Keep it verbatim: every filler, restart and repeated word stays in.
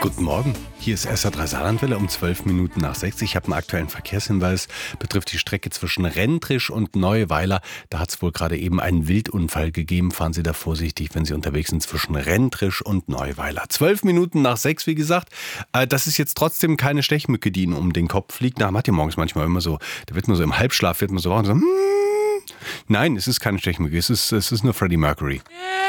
Guten Morgen, hier ist S R drei Saarlandwelle um zwölf Minuten nach sechs. Ich habe einen aktuellen Verkehrshinweis, betrifft die Strecke zwischen Rentrisch und Neuweiler. Da hat es wohl gerade eben einen Wildunfall gegeben. Fahren Sie da vorsichtig, wenn Sie unterwegs sind, zwischen Rentrisch und Neuweiler. zwölf Minuten nach sechs, wie gesagt. Äh, das ist jetzt trotzdem keine Stechmücke, die Ihnen um den Kopf fliegt. Na, man hat ja morgens manchmal immer so, da wird man so im Halbschlaf, wird man so wach und so, hmm. Nein, es ist keine Stechmücke, es ist, es ist nur Freddie Mercury.